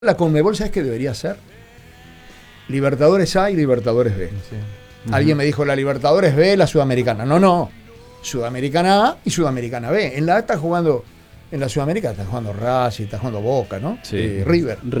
La Conmebol, ¿sabes qué debería ser? Libertadores A y Libertadores B. Sí. Alguien me dijo, la Libertadores B, la Sudamericana. No. Sudamericana A y Sudamericana B. En la A está jugando, en la Sudamericana está jugando Racing, está jugando Boca, ¿no? Sí. River.